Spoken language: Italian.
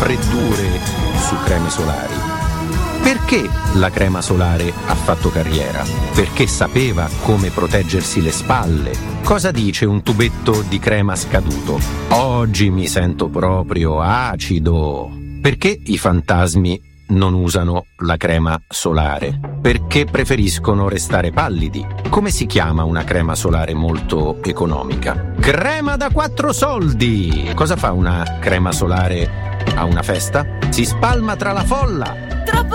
freddure su creme solari. Perché la crema solare ha fatto carriera? Perché sapeva come proteggersi le spalle. Cosa dice un tubetto di crema scaduto? Oggi mi sento proprio acido. Perché i fantasmi non usano la crema solare? Perché preferiscono restare pallidi? Come si chiama una crema solare molto economica? Crema da 4 soldi! Cosa fa una crema solare a una festa? Si spalma tra la folla!